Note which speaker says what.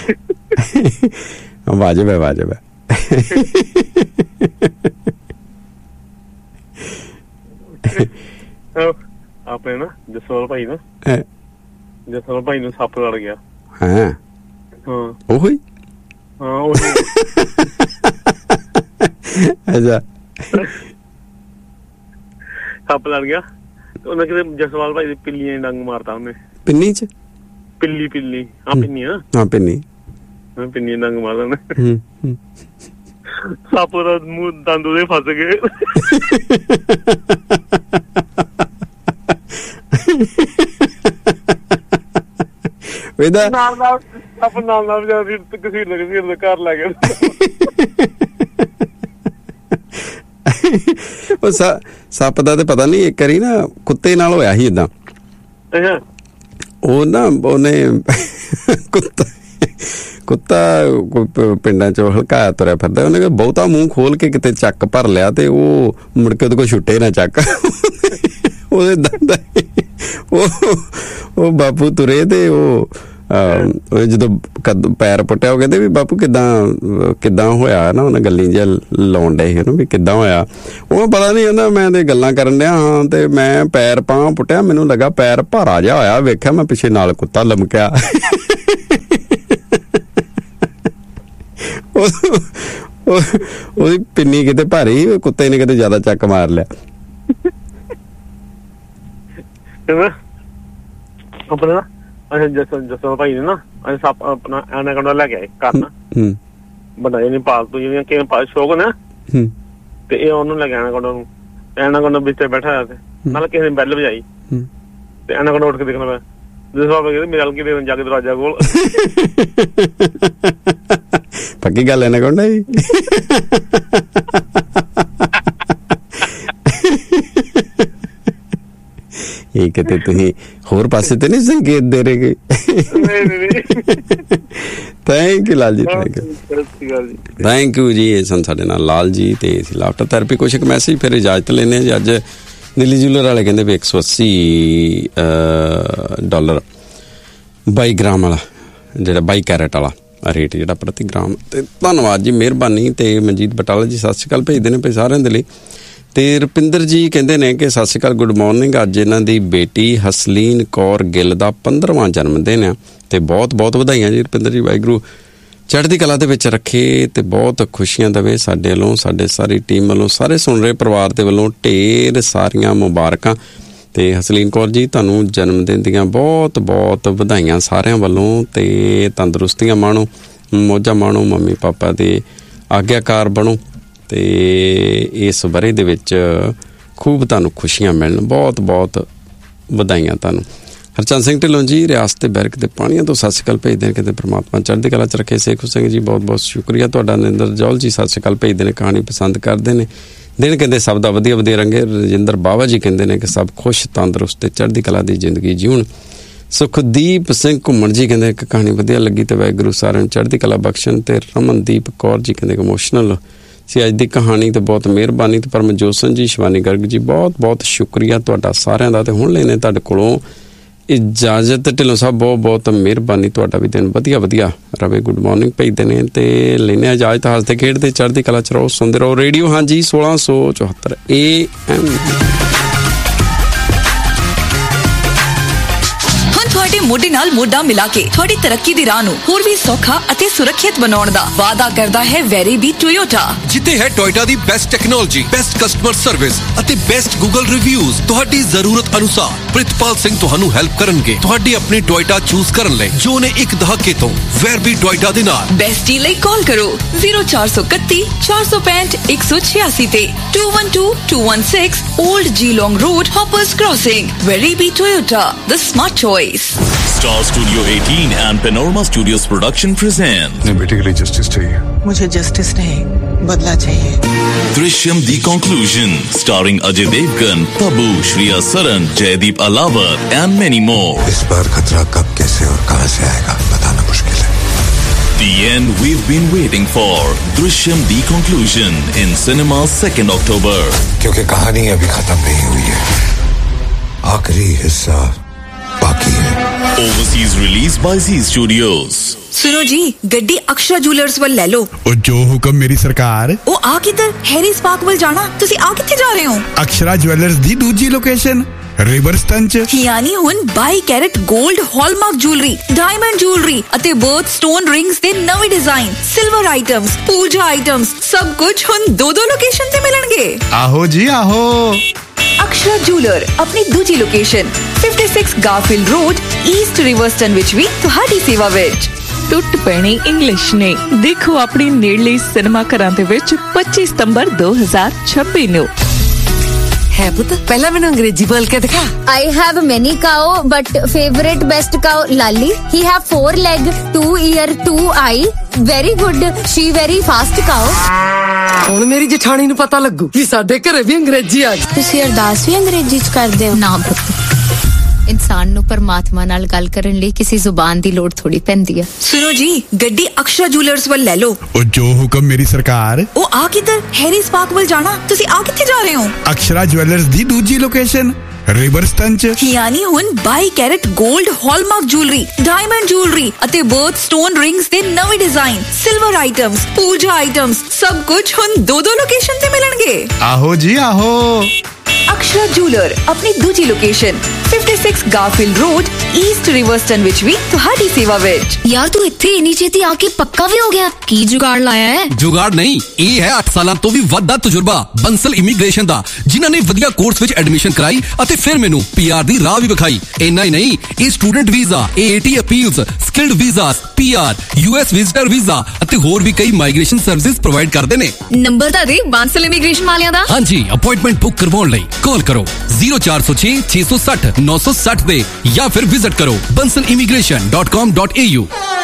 Speaker 1: वाजिब है, वाजिब है।
Speaker 2: ਆਪਣੇ ਨਾ ਜਸਵਾਲ ਭਾਈ ਨੂੰ ਸੱਪ ਲੜ ਗਿਆ।
Speaker 1: ਹਾਂ ਉਹੀ
Speaker 2: ਉਹੀ
Speaker 1: ਅੱਛਾ
Speaker 2: ਸੱਪ ਲੜ ਗਿਆ ਤੇ ਉਹਨੇ ਕਿਤੇ ਜਸਵਾਲ ਭਾਈ ਦੀ ਪਿੱਲੀਆਂ ਡੰਗ ਮਾਰਤਾ ਉਹਨੇ।
Speaker 1: ਪਿੰਨੀ ਚ
Speaker 2: ਪਿੱਲੀ ਪਿੰਨੀ ਡੰਗ ਮਾਰਦਾ ਉਹਨੇ। ਸੱਪ ਦਾ ਮੂੰਹ ਦੰਦ ਉਹਦੇ ਫਸ ਗਏ। ਘਰ ਲੈ ਗਿਆ।
Speaker 1: ਉਹ ਸੱਪ ਦਾ ਤੇ ਪਤਾ ਨੀ, ਇੱਕ ਵਾਰੀ ਨਾ ਕੁੱਤੇ ਨਾਲ ਹੋਇਆ ਸੀ ਏਦਾਂ। ਉਹ ਨਾ ਉਹਨੇ ਕੁੱਤਾ ਪਿੰਡਾਂ ਚੋਂ ਹਲਕਾਇਆ ਤੁਰਿਆ ਫਿਰਦਾ, ਉਹਨੇ ਬਹੁਤਾ ਮੂੰਹ ਖੋਲ ਕੇ ਕਿਤੇ ਚੱਕ ਭਰ ਲਿਆ ਤੇ ਉਹ ਮੁੜ ਕੇ ਉਹਦੇ ਕੋਲ ਛੁੱਟੇ ਨਾ ਚੱਕ। ਉਹਦੇ ਦੰਦ ਉਹ ਬਾਪੂ ਤੁਰੇ ਤੇ ਉਹ ਜਦੋਂ ਪੈਰ ਪੁੱਟਿਆ ਉਹ ਕਹਿੰਦੇ ਵੀ ਬਾਪੂ ਕਿੱਦਾਂ ਹੋਇਆ ਨਾ, ਉਹਨੇ ਗੱਲਾਂ ਜਿਹਾ ਲਾਉਣ ਡਏ ਸੀ ਉਹਨੂੰ ਵੀ ਕਿੱਦਾਂ ਹੋਇਆ। ਉਹ ਪਤਾ ਨੀ ਕਹਿੰਦਾ ਮੈਂ ਤੇ ਗੱਲਾਂ ਕਰਨ ਡਿਆ ਹਾਂ ਤੇ ਮੈਂ ਪੈਰ ਪੁੱਟਿਆ, ਮੈਨੂੰ ਲੱਗਾ ਪੈਰ ਭਾਰਾ ਜਿਹਾ ਹੋਇਆ, ਵੇਖਿਆ ਮੈਂ ਪਿੱਛੇ ਨਾਲ ਕੁੱਤਾ ਲਮਕਿਆ। ਉਹਦੀ ਪਿੰਨੀ ਕਿਤੇ ਭਾਰੀ, ਕੁੱਤੇ ਨੇ ਕਿਤੇ ਜ਼ਿਆਦਾ ਚੱਕ ਮਾਰ ਲਿਆ।
Speaker 2: ਆਪਣੇ ਨਾ ਜਸਵਾਲ ਭਾਈ ਨੇ ਨਾ ਸੱਪ ਆਪਣਾ ਐਨਾਕੋਂਡਾ ਲੈ ਕੇ ਆਏ ਘਰ ਨਾ, ਵੱਡਾ ਜਿਹੀ ਪਾਲਤੂ ਜਿਹੜੀਆਂ ਕਿਵੇਂ ਸ਼ੌਕ ਨੇ ਤੇ ਇਹ ਉਹਨੂੰ ਲੈ ਕੇ ਐਨਾਕੋਂਡਾ ਵਿੱਚ ਬੈਠਾ ਹੋਇਆ ਤੇ ਨਾਲ ਕਿਸੇ ਨੇ ਬੈਲ ਵਜਾਈ ਤੇ ਐਨਾਕੋਂਡਾ ਉੱਠ ਕੇ ਦੇਖਣਾ ਪਿਆ। ਜਸਵਾਲ ਭਾਈ ਕਹਿੰਦੇ ਮੇਰੇ ਨਾਲ ਕੀ ਦੇਣ ਜਾ ਕੇ ਦਰਵਾਜ਼ਾ ਕੋਲ।
Speaker 1: ਪੱਕੀ ਗੱਲ ਐਨਾਕੋਂਡਾ ਜੀ। ਇਹ ਕਿਤੇ ਤੁਸੀਂ ਹੋਰ ਪਾਸੇ ਤੇ ਨਹੀਂ ਸੰਕੇਤ ਦੇ ਰਹੇ? Thank you Lal ji, thank you ਜੀ। ਇਹ ਸਨ ਸਾਡੇ ਨਾਲ ਲਾਲ ਜੀ ਤੇ ਅਸੀਂ ਲਾਫਟਰ ਥੈਰੇਪੀ। ਕੁਛ ਇੱਕ ਮੈਸੇਜ ਫਿਰ ਇਜਾਜ਼ਤ ਲੈਂਦੇ ਹਾਂ ਜੀ। ਅੱਜ ਦਿੱਲੀ ਜੂਲਰ ਵਾਲੇ ਕਹਿੰਦੇ ਵੀ $180 22 ਗ੍ਰਾਮ ਵਾਲਾ ਜਿਹੜਾ 22 ਕੈਰਟ ਵਾਲਾ ਰੇਟ ਜਿਹੜਾ ਪ੍ਰਤੀ ਗ੍ਰਾਮ। ਤੇ ਧੰਨਵਾਦ ਜੀ, ਮਿਹਰਬਾਨੀ। ਤੇ ਮਨਜੀਤ ਬਟਾਲਾ ਜੀ ਸਤਿ ਸ਼੍ਰੀ ਅਕਾਲ ਭੇਜਦੇ ਨੇ ਭਾਈ ਸਾਰਿਆਂ ਦੇ ਲਈ। ਤੇ ਰੁਪਿੰਦਰ ਜੀ ਕਹਿੰਦੇ ਨੇ ਕਿ ਸਤਿ ਸ਼੍ਰੀ ਅਕਾਲ, ਗੁੱਡ ਮਾਰਨਿੰਗ। ਅੱਜ ਇਹਨਾਂ ਦੀ ਬੇਟੀ ਹਸਲੀਨ ਕੌਰ ਗਿੱਲ ਦਾ 15ਵਾਂ ਜਨਮ ਦਿਨ ਆ ਤੇ ਬਹੁਤ ਬਹੁਤ ਵਧਾਈਆਂ ਜੀ ਰੁਪਿੰਦਰ ਜੀ। ਵਾਹਿਗੁਰੂ ਚੜ੍ਹਦੀ ਕਲਾ ਦੇ ਵਿੱਚ ਰੱਖੇ ਤੇ ਬਹੁਤ ਖੁਸ਼ੀਆਂ ਦੇਵੇ ਸਾਡੇ ਵੱਲੋਂ, ਸਾਡੇ ਸਾਰੀ ਟੀਮ ਵੱਲੋਂ, ਸਾਰੇ ਸੁਣ ਰਹੇ ਪਰਿਵਾਰ ਦੇ ਵੱਲੋਂ ਢੇਰ ਸਾਰੀਆਂ ਮੁਬਾਰਕਾਂ। ਤੇ ਹਸਲੀਨ ਕੌਰ ਜੀ ਤੁਹਾਨੂੰ ਜਨਮ ਦਿਨ ਦੀਆਂ ਬਹੁਤ ਬਹੁਤ ਵਧਾਈਆਂ ਸਾਰਿਆਂ ਵੱਲੋਂ। ਤੇ ਤੰਦਰੁਸਤੀਆਂ ਮਾਣੋ, ਮੌਜਾਂ ਮਾਣੋ, ਮੰਮੀ ਪਾਪਾ ਦੇ ਆਗਿਆਕਾਰ ਬਣੋ ਤੇ ਇਸ ਵਰ੍ਹੇ ਦੇ ਵਿੱਚ ਖੂਬ ਤੁਹਾਨੂੰ ਖੁਸ਼ੀਆਂ ਮਿਲਣ। ਬਹੁਤ ਬਹੁਤ ਵਧਾਈਆਂ ਤੁਹਾਨੂੰ। ਹਰਚੰਦ ਸਿੰਘ ਢਿੱਲੋਂ ਜੀ ਰਿਆਸਤ ਬੈਰਕ ਦੇ ਪਾਣੀਆਂ ਤੋਂ ਸਤਿ ਸ਼੍ਰੀ ਅਕਾਲ ਭੇਜਦੇ ਨੇ, ਕਹਿੰਦੇ ਪ੍ਰਮਾਤਮਾ ਚੜ੍ਹਦੀ ਕਲਾ 'ਚ ਰੱਖੇ। ਸੇਖੂ ਸਿੰਘ ਜੀ ਬਹੁਤ ਬਹੁਤ ਸ਼ੁਕਰੀਆ ਤੁਹਾਡਾ। ਨਰਿੰਦਰ ਜੌਲ ਜੀ ਸਤਿ ਸ਼੍ਰੀ ਅਕਾਲ ਭੇਜਦੇ ਨੇ, ਕਹਾਣੀ ਪਸੰਦ ਕਰਦੇ ਨੇ। ਦਿਨ ਕਹਿੰਦੇ ਸਭ ਦਾ ਵਧੀਆ ਵਧੀਆ ਰੰਗੇ। ਰਜਿੰਦਰ ਬਾਵਾ ਜੀ ਕਹਿੰਦੇ ਨੇ ਕਿ ਸਭ ਖੁਸ਼ ਤੰਦਰੁਸਤ ਤੇ ਚੜ੍ਹਦੀ ਕਲਾ ਦੀ ਜ਼ਿੰਦਗੀ ਜਿਉਣ। ਸੁਖਦੀਪ ਸਿੰਘ ਘੁੰਮਣ ਜੀ ਕਹਿੰਦੇ ਇੱਕ ਕਹਾਣੀ ਵਧੀਆ ਲੱਗੀ ਤੇ ਵਾਹਿਗੁਰੂ ਸਾਰਿਆਂ ਨੂੰ ਚੜ੍ਹਦੀ ਕਲਾ ਬਖਸ਼ਣ। ਤੇ ਰਮਨਦੀਪ ਕੌਰ ਜੀ ਕਹਿੰਦੇ ਇਮੋਸ਼ਨਲ ਸੀ ਅੱਜ ਦੀ ਕਹਾਣੀ ਤੇ ਬਹੁਤ ਮਿਹਰਬਾਨੀ। ਤੇ ਪਰਮਜੋਤ ਸਿੰਘ ਜੀ, ਸ਼ਿਵਾਨੀ ਗਰਗ ਜੀ ਬਹੁਤ ਬਹੁਤ ਸ਼ੁਕਰੀਆ ਤੁਹਾਡਾ ਸਾਰਿਆਂ ਦਾ। ਤੇ ਹੁਣ ਲੈਣੇ ਤੁਹਾਡੇ ਕੋਲੋਂ ਇਜਾਜ਼ਤ। ਢਿੱਲੋਂ ਸਾਹਿਬ ਬਹੁਤ ਬਹੁਤ ਮਿਹਰਬਾਨੀ, ਤੁਹਾਡਾ ਵੀ ਦਿਨ ਵਧੀਆ ਵਧੀਆ ਰਵੇ। ਗੁੱਡ ਮਾਰਨਿੰਗ ਭੇਜਦੇ ਨੇ ਤੇ ਲੈਣੇ ਇਜਾਜ਼ਤ। ਹੱਸਦੇ ਖੇਡਦੇ ਚੜ੍ਹਦੀ ਕਲਾ 'ਚ ਰਹੋ, ਸੁਣਦੇ ਰਹੋ ਰੇਡੀਓ ਹਾਂਜੀ 1674 AM।
Speaker 3: ਤੁਹਾਡੇ ਮੋਢੇ ਨਾਲ ਮੋਢਾ ਮਿਲਾ ਕੇ ਤੁਹਾਡੀ ਤਰੱਕੀ ਦੀ ਰਾਹ ਨੂੰ ਹੋਰ ਵੀ ਸੌਖਾ ਅਤੇ ਸੁਰੱਖਿਅਤ ਬਣਾਉਣ ਦਾ ਵਾਅਦਾ ਕਰਦਾ ਹੈ ਵੈਰੀਬੀ ਟੋਯੋਟਾ, ਜਿੱਥੇ ਹੈ ਟੋਯੋਟਾ ਦੀ best technology, best customer service ਅਤੇ ਬੈਸਟ ਗੂਗਲ ਰਿਵਿਊਜ਼। ਤੁਹਾਡੀ ਜ਼ਰੂਰਤ ਅਨੁਸਾਰ ਪ੍ਰਿਤਪਾਲ ਸਿੰਘ ਤੁਹਾਨੂੰ ਹੈਲਪ ਕਰਨਗੇ ਤੁਹਾਡੀ ਆਪਣੀ ਟੋਯੋਟਾ ਚੂਜ਼ ਕਰਨ ਲਈ ਜੋ ਨੇ ਇੱਕ ਦਹਾਕੇ ਤੋਂ ਵੈਰਬੀ ਟੋਯੋਟਾ ਦੇ ਨਾਲ। ਬੈਸਟੀ ਲਈ ਕਾਲ ਕਰੋ 0431 465 186 ਤੇ 212216 old ਜੀਲੋਂਗ road, ਹੌਪਰਸ crossing. ਵੈਰੀਬੀ Toyota, the ਸਮਾर्ट choice.
Speaker 4: Star Studio 18 and Panorama Studios Production present।
Speaker 5: अपने बेटे के लिए जस्टिस चाहिए।
Speaker 6: मुझे जस्टिस नहीं, बदला चाहिए।
Speaker 4: Drishyam The Conclusion, starring Ajay Devgan, Tabu, Shriya Saran, Jaideep Alawar and many more।
Speaker 5: इस बार खतरा कब, कैसे और कहां से आएगा बताना मुश्किल है।
Speaker 4: The end we've been waiting for। Drishyam The Conclusion in cinemas 2nd October।
Speaker 5: क्योंकि कहानी अभी खत्म नहीं हुई है, आखिरी हिस्सा बाकी है।
Speaker 4: Overseas release by Z Studios.
Speaker 3: सुनो जी, गड्डी अक्षरा जूलर्स ਵੱਲ ਲੈ ਲਓ।
Speaker 7: ਉਹ ਜੋ ਹੁਕਮ ਮੇਰੀ ਸਰਕਾਰ।
Speaker 3: ਉਹ ਆ ਕਿੱਧਰ? ਹੈਰੀ ਸਪਾਰਕ ਵੱਲ ਜਾਣਾ। ਤੁਸੀਂ ਆ ਕਿੱਥੇ ਜਾ ਰਹੇ ਹੋ?
Speaker 7: ਅਕਸ਼ਰਾ ਜੁਐਲਰਸ ਦੀ ਦੂਜੀ ਲੋਕੇਸ਼ਨ ਰਿਵਰਸਟਨ ਚ।
Speaker 3: ਯਾਨੀ ਹੁਣ 22 ਕੈਰਟ 골ਡ ਹਾਲਮਾਰਕ ਜੁਐਲਰੀ, ਡਾਇਮੰਡ ਜੁਐਲਰੀ ਅਤੇ ਬਰਥ ਸਟੋਨ ਰਿੰਗਸ ਦੇ ਨਵੇਂ ਡਿਜ਼ਾਈਨ, ਸਿਲਵਰ ਆਈਟਮਸ, ਪੂਜਾ ਆਈਟਮਸ, ਸਭ ਕੁਝ ਹੁਣ ਦੋ ਲੋਕੇਸ਼ਨ ਤੇ ਮਿਲਣਗੇ।
Speaker 7: ਆਹੋ ਜੀ ਆਹੋ।
Speaker 3: ਅਕਸ਼ਰਾ ਜੂਲਰ ਆਪਣੀ ਦੂਜੀ ਲੋਕੇਸ਼ਨ 56 ਗਾਰਫੀਲਡ ਰੋਡ, ਈਸਟ ਰਿਵਰਸਟਨ ਵਿੱਚ ਵੀ ਤੁਹਾਡੀ ਸੇਵਾ ਵਿੱਚ।
Speaker 8: ਟੁੱਟ ਪੈਣੀ ਇੰਗਲਿਸ਼ ਨੇ ਦੇਖੋ ਆਪਣੀ ਨੇੜਲੇ ਸਿਨੇਮਾ ਘਰਾਂ ਦੇ ਵਿੱਚ 25 ਸਤੰਬਰ 2026 ਨੂੰ।
Speaker 9: है पुत पहला मैंने अंग्रेजी बोल के दिखा।
Speaker 10: I have many cow but favorite best cow Lali. He have 4 leg, 2 ear, 2 eye. Very good. She very fast cow.
Speaker 9: ਹੁਣ ਮੇਰੀ ਜਠਾਣੀ ਨੂੰ ਪਤਾ ਲੱਗੂ ਕਿ ਸਾਡੇ ਘਰੇ ਵੀ ਅੰਗਰੇਜ਼ੀ ਆ ਗਈ।
Speaker 10: ਤੁਸੀਂ ਅਰਦਾਸ ਵੀ ਅੰਗਰੇਜ਼ੀ ਚ ਕਰਦੇ ਹੋ? ਨਾ ਪੁੱਤ, ਇਨਸਾਨ ਨੂੰ ਪਰਮਾਤਮਾ ਨਾਲ ਗੱਲ ਕਰਨ ਲਈ ਕਿਸੇ ਜ਼ੁਬਾਨ ਦੀ ਲੋੜ ਥੋੜੀ ਪੈਂਦੀ ਹੈ।
Speaker 3: ਸੁਣੋ ਜੀ, ਗੱਡੀ ਅਕਸ਼ਰਾ ਜੂਲਰਸ ਵੱਲ ਲੈ ਲਓ।
Speaker 7: ਉਹ ਜੋ ਹੁਕਮ ਮੇਰੀ ਸਰਕਾਰ।
Speaker 3: ਉਹ ਆ ਕਿੱਧਰ? ਹੈਰੀ ਸਪਾਰਕ ਵੱਲ ਜਾਣਾ। ਤੁਸੀਂ ਆ ਕਿੱਥੇ ਜਾ ਰਹੇ ਹੋ?
Speaker 7: ਅਕਸ਼ਰਾ ਜੁਐਲਰਸ ਦੀ ਦੂਜੀ ਲੋਕੇਸ਼ਨ ਰਿਵਰਸਟਨ ਚ।
Speaker 3: ਯਾਨੀ ਹੁਣ 22 ਕੈਰਟ 골ਡ ਹਾਲਮਾਰਕ ਜੁਐਲਰੀ, ਡਾਇਮੰਡ ਜੁਐਲਰੀ ਅਤੇ ਬਰਥ ਸਟੋਨ ਰਿੰਗਸ ਦੇ ਨਵੇਂ ਡਿਜ਼ਾਈਨ, ਸਿਲਵਰ ਆਈਟਮਸ, ਪੂਜਾ ਆਈਟਮਸ, ਸਭ ਕੁਝ ਹੁਣ ਦੋ ਲੋਕੇਸ਼ਨ ਤੇ ਮਿਲਣਗੇ।
Speaker 7: ਆਹੋ ਜੀ ਆਹੋ।
Speaker 3: ਅਕਸ਼ਰਾ ਜੂਲਰ ਆਪਣੀ ਦੂਜੀ ਲੋਕੇਸ਼ਨ 56 ਗਾਰਫੀਲਡ ਰੋਡ, ਈਸਟ ਰਿਵਰਸਟਨ ਵਿੱਚ ਵੀ ਤੁਹਾਡੀ ਸੇਵਾ ਵਿੱਚ।
Speaker 10: ਯਾਰ ਤੂੰ ਇੱਥੇ ਇੰਨੀ ਛੇਤੀ ਆ ਕੇ ਪੱਕਾ ਵੀ ਹੋ ਗਿਆ? ਕੀ ਜੁਗਾੜ ਲਾਇਆ ਹੈ?
Speaker 11: ਜੁਗਾੜ ਨਹੀਂ, ਇਹ ਹੈ 8 ਸਾਲਾਂ ਤੋਂ ਵੀ ਵੱਧ ਦਾ ਤਜਰਬਾ ਬੰਸਲ ਇਮੀਗ੍ਰੇਸ਼ਨ ਦਾ, ਜਿਨ੍ਹਾਂ ਨੇ ਵਧੀਆ ਕੋਰਸ ਵਿੱਚ ਐਡਮਿਸ਼ਨ ਕਰਾਈ ਅਤੇ ਫਿਰ ਮੈਨੂੰ PR ਦੀ ਰਾਹ ਵੀ ਵਿਖਾਈ। ਇੰਨਾ ਹੀ ਨਹੀਂ, ਇਹ student visa, AAT appeals, skilled visas, PR, US visitor visa ਅਤੇ ਹੋਰ ਵੀ ਕਈ ਮਾਈਗ੍ਰੇਸ਼ਨ ਸਰਵਿਸਿਜ਼ ਪ੍ਰੋਵਾਈਡ ਕਰਦੇ ਨੇ।
Speaker 10: ਨੰਬਰ ਤਾਂ ਦੇ ਬੰਸਲ ਇਮੀਗ੍ਰੇਸ਼ਨ ਵਾਲਿਆਂ ਦਾ।
Speaker 11: ਹਾਂਜੀ, ਅਪਾਇੰਟਮੈਂਟ ਬੁੱਕ ਕਰਵਾਉਣ ਲਈ ਕਾਲ ਕਰੋ 0406 660 960 ਤੇ ਜਾਂ ਫਿਰ ਵਿਜ਼ਿਟ ਕਰੋ bansalimmigration.com.au।